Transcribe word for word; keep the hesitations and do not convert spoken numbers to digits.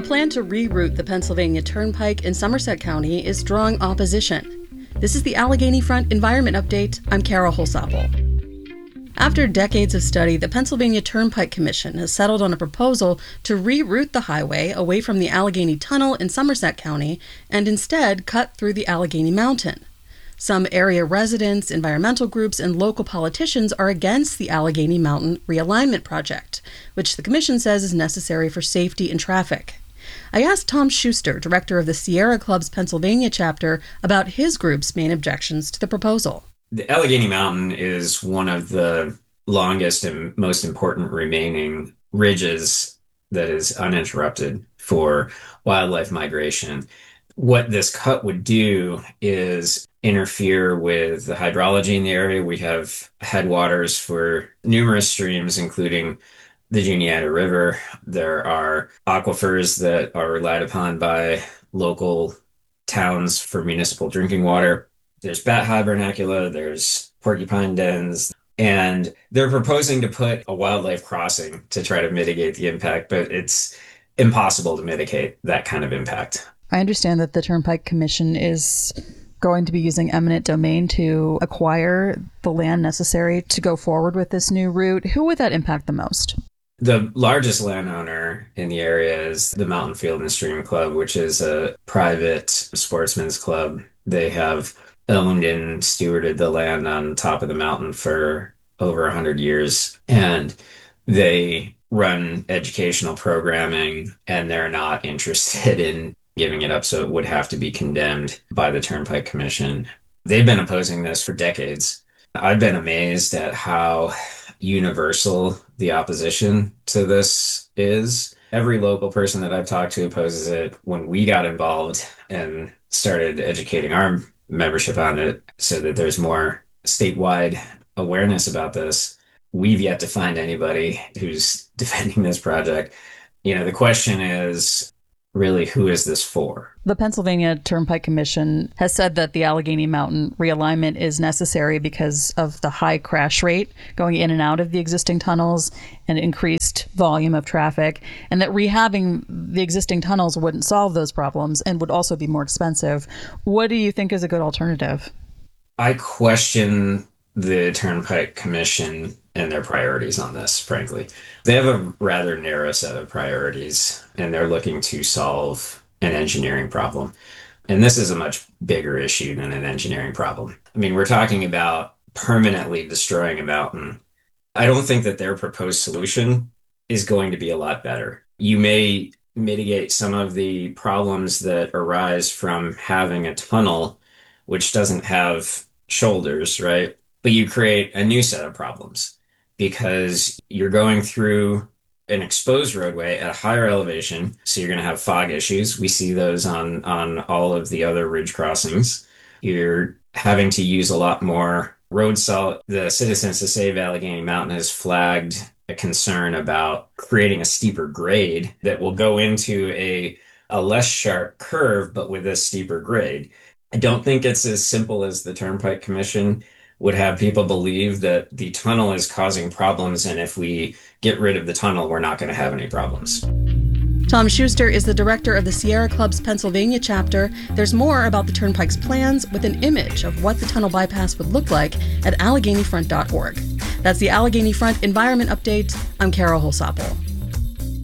A plan to reroute the Pennsylvania Turnpike in Somerset County is drawing opposition. This is the Allegheny Front Environment Update. I'm Kara Holsapple. After decades of study, the Pennsylvania Turnpike Commission has settled on a proposal to reroute the highway away from the Allegheny Tunnel in Somerset County and instead cut through the Allegheny Mountain. Some area residents, environmental groups, and local politicians are against the Allegheny Mountain Realignment Project, which the commission says is necessary for safety and traffic. I asked Tom Schuster, director of the Sierra Club's Pennsylvania chapter, about his group's main objections to the proposal. The Allegheny Mountain is one of the longest and most important remaining ridges that is uninterrupted for wildlife migration. What this cut would do is interfere with the hydrology in the area. We have headwaters for numerous streams, including the Juniata River. There are aquifers that are relied upon by local towns for municipal drinking water. There's bat hibernacula, there's porcupine dens, and they're proposing to put a wildlife crossing to try to mitigate the impact, but it's impossible to mitigate that kind of impact. I understand that the Turnpike Commission is going to be using eminent domain to acquire the land necessary to go forward with this new route. Who would that impact the most? The largest landowner in the area is the Mountain Field and Stream Club, which is a private sportsman's club. They have owned and stewarded the land on top of the mountain for over one hundred years. And they run educational programming, and they're not interested in giving it up, so it would have to be condemned by the Turnpike Commission. They've been opposing this for decades. I've been amazed at how universal the opposition to this is. Every local person that I've talked to opposes it. When we got involved and started educating our membership on it so that there's more statewide awareness about this, we've yet to find anybody who's defending this project. You know, the question is, really, who is this for? The Pennsylvania Turnpike Commission has said that the Allegheny Mountain realignment is necessary because of the high crash rate going in and out of the existing tunnels and increased volume of traffic, and that rehabbing the existing tunnels wouldn't solve those problems and would also be more expensive. What do you think is a good alternative? I question the Turnpike Commission and their priorities on this, frankly. They have a rather narrow set of priorities, and they're looking to solve an engineering problem. And this is a much bigger issue than an engineering problem. I mean, we're talking about permanently destroying a mountain. I don't think that their proposed solution is going to be a lot better. You may mitigate some of the problems that arise from having a tunnel which doesn't have shoulders, right? But you create a new set of problems because you're going through an exposed roadway at a higher elevation. So you're going to have fog issues. We see those on, on all of the other ridge crossings. You're having to use a lot more road salt. The Citizens to Save Allegheny Mountain has flagged a concern about creating a steeper grade that will go into a, a less sharp curve, but with a steeper grade. I don't think it's as simple as the Turnpike Commission would have people believe that the tunnel is causing problems, and if we get rid of the tunnel, we're not going to have any problems. Tom Schuster is the director of the Sierra Club's Pennsylvania chapter. There's more about the Turnpike's plans with an image of what the tunnel bypass would look like at Allegheny Front dot org. That's the Allegheny Front Environment Update. I'm Kara Holsapple.